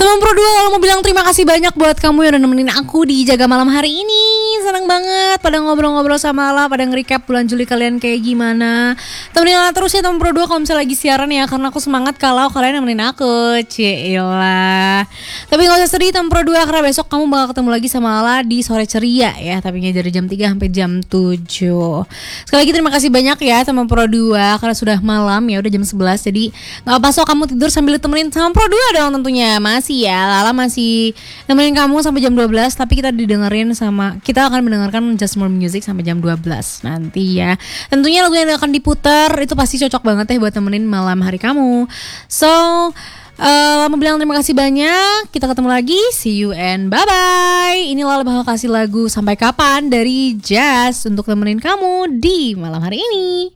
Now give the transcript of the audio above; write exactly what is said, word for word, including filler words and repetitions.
Teman Pro dua kalau mau bilang terima kasih banyak buat kamu yang udah nemenin aku di Jaga Malam hari ini. Senang banget pada ngobrol-ngobrol sama Lala, pada nge-recap bulan Juli kalian kayak gimana. Temenin Lala terus ya teman Pro dua kalau misalnya lagi siaran ya, karena aku semangat kalau kalian nemenin aku. Cielah. Tapi gak usah sedih teman Pro dua, karena besok kamu bakal ketemu lagi sama Lala di Sore Ceria ya, tapi dari jam tiga sampai jam tujuh. Sekali lagi terima kasih banyak ya teman Pro dua, karena sudah malam ya, udah jam sebelas. Jadi gak apa-apa kamu tidur sambil temenin sama Pro dua dong tentunya. Masih ya, Lala masih nemenin kamu sampai jam dua belas, tapi kita didengerin sama, kita akan mendengarkan Just More Music sampai jam dua belas nanti ya. Tentunya lagu yang akan diputar itu pasti cocok banget ya buat temenin malam hari kamu. So, Uh, mau bilang terima kasih banyak. Kita ketemu lagi. See you and bye bye. Ini Lala bakal kasih lagu Sampai Kapan dari Jazz untuk temenin kamu di malam hari ini.